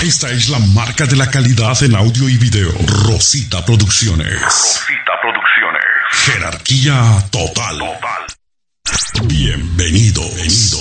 Esta es la marca de la calidad en audio y video. Rosita Producciones. Rosita Producciones. Jerarquía total. Bienvenido.